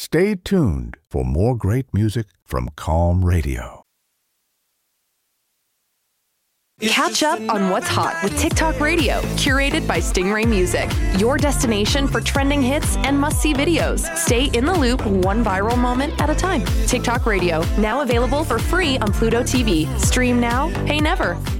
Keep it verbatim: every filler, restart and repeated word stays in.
Stay tuned for more great music from Calm Radio. Catch up on what's hot with TikTok Radio, curated by Stingray Music. Your destination for trending hits and must-see videos. Stay in the loop one viral moment at a time. TikTok Radio, now available for free on Pluto T V. Stream now, pay never.